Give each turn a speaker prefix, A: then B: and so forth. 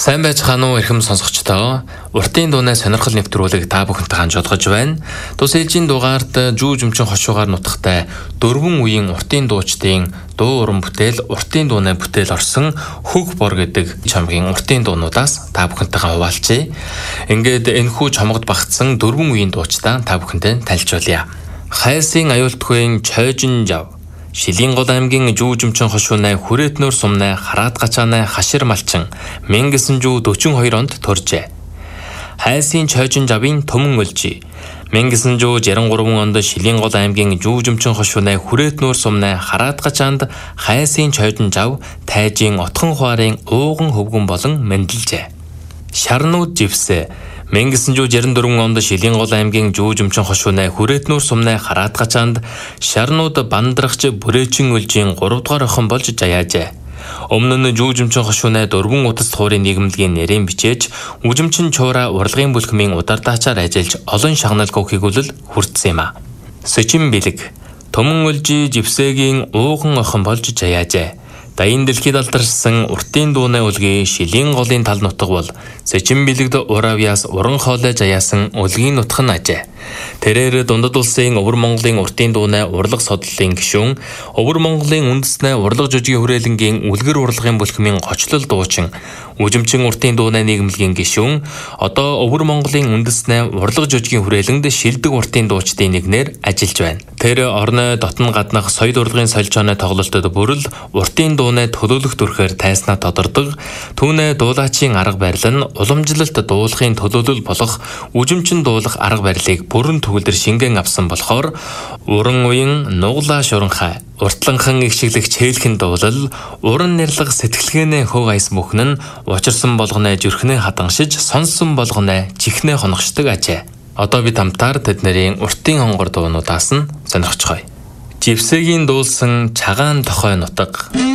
A: Сайн байцгаана уу эрхэм сонсогчдоо. Уртын дууны сонирхол нэвтрүүлэг та бүхэнтэй хамт жолгож байна. Тус ээлжийн дугаард жүү жимчин хошуугаар нутагтай 4 үеийн уртын дуучдын дуу уран бүтээл, уртын дууны бүтээл орсон Хөг бор гэдэг чамгийн уртын дуунуудаас та бүхэнтэйгээ хуваалцъя. Ингээд энэхүү чамгад багтсан 4 үеийн дуучдаа та бүхэнтэй танилцуулъя. Хайсын аюултгүйн Чойжин жав, Шилингол аймгийн Жүүжимчин хошуунай Хүрэтнөр сумнай Хараат гачаанай Хашир малчин 1942 онд төржээ. Хайсын Чойжин жавын Төмөн өлжи 1963 онд Шилингол аймгийн Жүүжимчин хошуунай Хүрэтнөр сумнай Хараат гачаанд Хайсын Чойжин жав тайжийн отхон хуарын ууган хөвгөн болон мэндэлжээ. Шарнууд живсэ 1964 онд Шилингол аймгийн Жүүжимчин хошуунай Хүрэтнөр сумнай Хараат гачаанд шарнууд бандрагч Бүрээчин өлжийн 3 дугаар охин болж жаяажээ. Өмнө нь Жүүжимчин хошуунай дөрвөн утас туурын нийгэмлэгийн нэрийн бичээж Үжимчин чуура урлагийн бүлхмийн удардаачаар ажиллаж олон шагналгүй хэгүүлэл хүртсэн юм а. Сэчин бэлэг Төмөн өлжи живсэгийн ууган охин болж жаяажээ. Даян дэлхийд алдаршсан уртын дууны үлгийн Шилинголын тал нутаг бол Сэчин бэлэгд уравьяас уран хоолой жаяасан үлгийн нутаг нь ажээ. Тэрээр дундад улсын Өвөр Монголын уртын дууны урлаг содлолын гишүүн, Өвөр Монголын үндэсний урлаг жүжигийн хүрээлэнгийн үлгэр урлагийн бүлхмийн гочлол дуучин, Үжимчин уртын дууны нийгэмлэгийн гишүүн, одоо Өвөр Монголын үндэсний урлаг жүжигийн хүрээлэнд шилдэг уртын дуучдын нэгнээр ажиллаж байна. Тэр орны дотн гаднах соёл урлагийн солилцооны тоглолтод бүрэл уртын дууны төлөөлөх дүрхээр тайснаа тодордог, түүнээ дуулаачийн арга барил нь уламжлалт дуулахын төлөөлөл болох үжимчин дуулах арга барилыг бүрэн төгөлдөр шингэн авсан болохоор уран уян нуглаа шуранхай, уртланхан игшиглэх чэйлхэн дуулал, уран нэрлэг сэтгэлгээний хөв айс бүхэн нь учирсан болгоны зүрхнээ хатаншиж, сонсон болгоны чихнээ хоногшдог ажээ. Одоо бид хамтаар тэдний уртын хонгор дуунуудаас нь сонирхцгоё. Живсэгийн дуулсан Чагаан тохой нутаг.